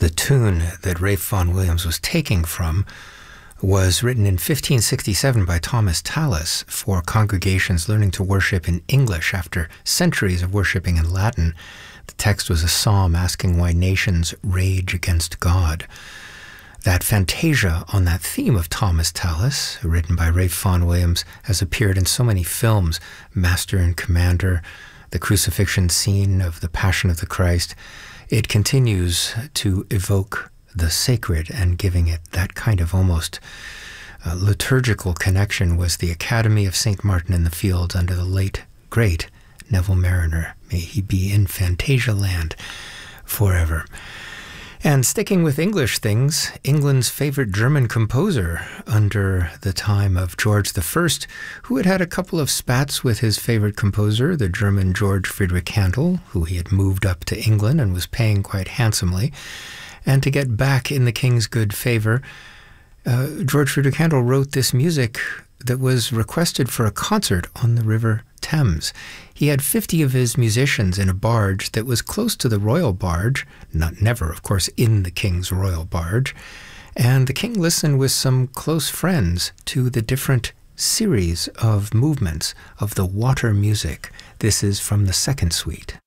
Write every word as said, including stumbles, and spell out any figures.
The tune that Ralph Vaughan Williams was taking from was written in fifteen sixty-seven by Thomas Tallis for congregations learning to worship in English after centuries of worshiping in Latin. The text was a psalm asking why nations rage against God. That fantasia on that theme of Thomas Tallis, written by Ralph Vaughan Williams, has appeared in so many films: Master and Commander, the crucifixion scene of The Passion of the Christ. It continues to evoke the sacred, and giving it that kind of almost uh, liturgical connection was the Academy of Saint Martin in the Fields under the late, great Neville Marriner. May he be in Fantasia land forever. And sticking with English things, England's favorite German composer under the time of George the First, who had had a couple of spats with his favorite composer, the German George Friedrich Handel, who he had moved up to England and was paying quite handsomely. And to get back in the king's good favor, uh, George Friedrich Handel wrote this music that was requested for a concert on the River Thames. He had fifty of his musicians in a barge that was close to the royal barge, not never, of course, in the king's royal barge, and the king listened with some close friends to the different series of movements of the water music. This is from the second suite.